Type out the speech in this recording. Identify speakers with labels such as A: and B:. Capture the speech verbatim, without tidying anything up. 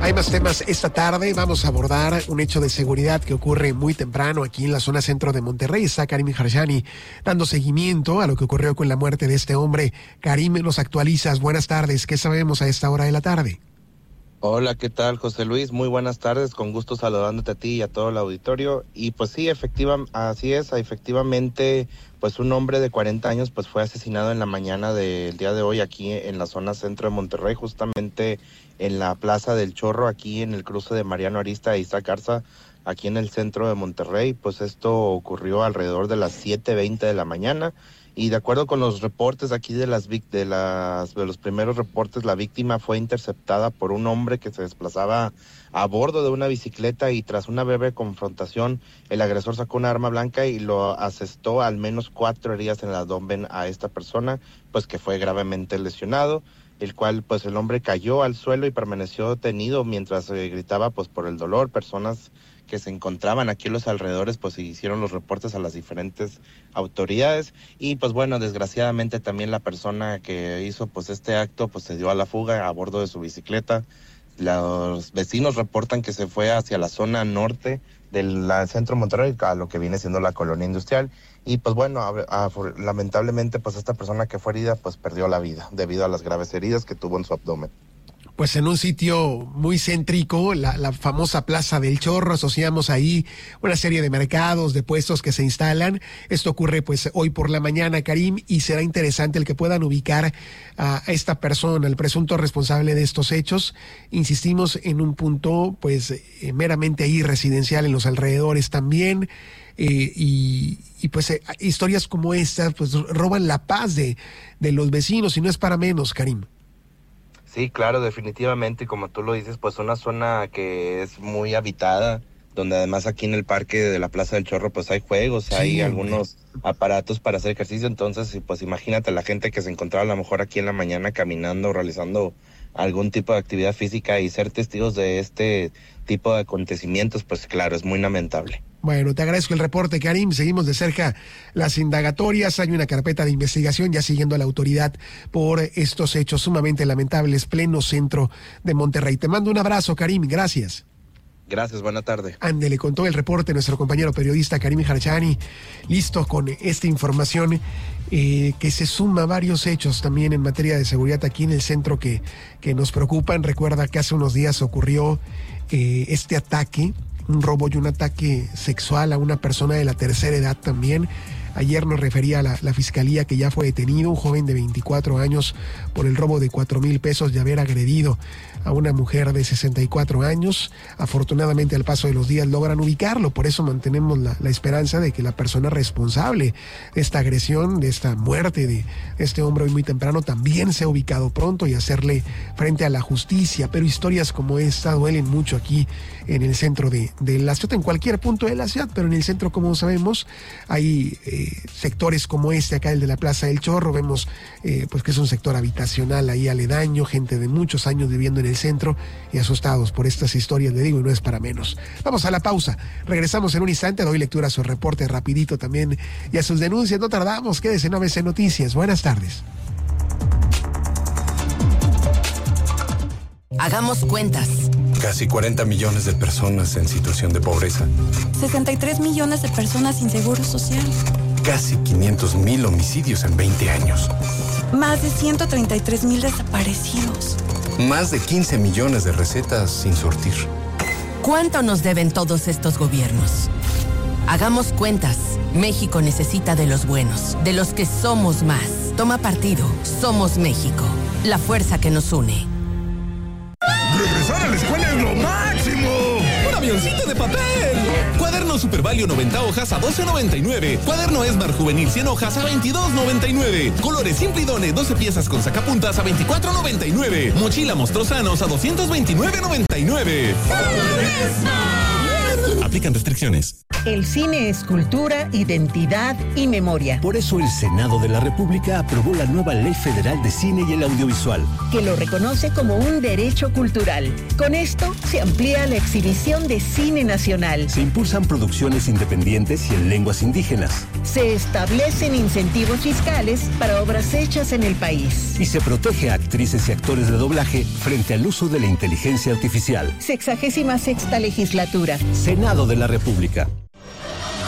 A: Hay más temas esta tarde. Vamos a abordar un hecho de seguridad que ocurre muy temprano aquí en la zona centro de Monterrey. Está Karim Harshani dando seguimiento a lo que ocurrió con la muerte de este hombre. Karim, nos actualizas. Buenas tardes. ¿Qué sabemos a esta hora de la tarde?
B: Hola, ¿qué tal, José Luis? Muy buenas tardes, con gusto saludándote a ti y a todo el auditorio. Y pues sí, efectivamente, así es, efectivamente, pues un hombre de cuarenta años pues fue asesinado en la mañana del día de hoy aquí en la zona centro de Monterrey, justamente en la Plaza del Chorro, aquí en el cruce de Mariano Arista e Isaac Garza, aquí en el centro de Monterrey. Pues esto ocurrió alrededor de las siete veinte de la mañana. Y de acuerdo con los reportes aquí de las de las de los primeros reportes, la víctima fue interceptada por un hombre que se desplazaba a bordo de una bicicleta y tras una breve confrontación, el agresor sacó una arma blanca y lo asestó al menos cuatro heridas en el abdomen a esta persona, pues que fue gravemente lesionado, el cual pues el hombre cayó al suelo y permaneció detenido mientras eh, gritaba pues por el dolor. Personas que se encontraban aquí en los alrededores pues hicieron los reportes a las diferentes autoridades y pues bueno, desgraciadamente también la persona que hizo pues este acto pues se dio a la fuga a bordo de su bicicleta. Los vecinos reportan que se fue hacia la zona norte del centro de Monterrey, a lo que viene siendo la colonia industrial, y pues bueno, a, a, lamentablemente pues esta persona que fue herida pues perdió la vida debido a las graves heridas que tuvo en su abdomen.
A: Pues en un sitio muy céntrico, la, la famosa Plaza del Chorro, asociamos ahí una serie de mercados, de puestos que se instalan. Esto ocurre pues hoy por la mañana, Karim, y será interesante el que puedan ubicar a esta persona, el presunto responsable de estos hechos. Insistimos en un punto pues eh, meramente ahí residencial en los alrededores también. Eh, y, y pues eh, historias como estas pues roban la paz de, de los vecinos y no es para menos, Karim.
B: Sí, claro, definitivamente, como tú lo dices, pues una zona que es muy habitada, donde además aquí en el parque de la Plaza del Chorro pues hay juegos, sí, hay algunos aparatos para hacer ejercicio, entonces pues imagínate la gente que se encontraba a lo mejor aquí en la mañana caminando, realizando algún tipo de actividad física y ser testigos de este tipo de acontecimientos, pues claro, es muy lamentable.
A: Bueno, te agradezco el reporte, Karim. Seguimos de cerca las indagatorias. Hay una carpeta de investigación ya siguiendo a la autoridad por estos hechos sumamente lamentables, pleno centro de Monterrey. Te mando un abrazo, Karim. Gracias.
B: Gracias, buena tarde.
A: Ándele, con todo el reporte nuestro compañero periodista Karim Harshani, listo con esta información eh, que se suma a varios hechos también en materia de seguridad aquí en el centro que, que nos preocupan. Recuerda que hace unos días ocurrió eh, este ataque, un robo y un ataque sexual a una persona de la tercera edad también. Ayer nos refería a la, la fiscalía que ya fue detenido un joven de veinticuatro años por el robo de cuatro mil pesos de haber agredido a una mujer de sesenta y cuatro años. Afortunadamente al paso de los días logran ubicarlo, por eso mantenemos la, la esperanza de que la persona responsable de esta agresión, de esta muerte de este hombre hoy muy temprano también sea ubicado pronto y hacerle frente a la justicia. Pero historias como esta duelen mucho aquí en el centro de, de la ciudad, en cualquier punto de la ciudad, pero en el centro, como sabemos, hay eh, sectores como este acá, el de la Plaza del Chorro. Vemos eh, pues que es un sector habitacional ahí aledaño, gente de muchos años viviendo en el centro y asustados por estas historias, le digo, y no es para menos. Vamos a la pausa, regresamos en un instante, doy lectura a su reporte rapidito también y a sus denuncias, no tardamos, quédese en A B C Noticias. Buenas tardes.
C: Hagamos cuentas.
D: Casi cuarenta millones de personas en situación de pobreza.
E: sesenta y tres millones de personas sin seguro social.
D: Casi quinientos mil homicidios en veinte años.
E: Más de ciento treinta y tres mil desaparecidos.
D: Más de quince millones de recetas sin surtir.
C: ¿Cuánto nos deben todos estos gobiernos? Hagamos cuentas. México necesita de los buenos, de los que somos más. Toma partido. Somos México. La fuerza que nos une.
F: ¡Regresar a la escuela es lo máximo! ¡Un avioncito de papel! Cuaderno Super Value noventa hojas a doce noventa y nueve. Cuaderno Esmar Juvenil cien hojas a veintidós noventa y nueve. Colores Simplidone doce piezas con sacapuntas a veinticuatro noventa y nueve. Mochila Mostrosanos a doscientos veintinueve noventa y nueve.
G: Aplican restricciones. El cine es cultura, identidad y memoria.
H: Por eso el Senado de la República aprobó la nueva Ley Federal de Cine y el Audiovisual,
G: que lo reconoce como un derecho cultural. Con esto se amplía la exhibición de cine nacional.
H: Se impulsan producciones independientes y en lenguas indígenas.
G: Se establecen incentivos fiscales para obras hechas en el país.
H: Y se protege a actrices y actores de doblaje frente al uso de la inteligencia artificial.
G: Sexagésima sexta legislatura.
H: Senado de la República.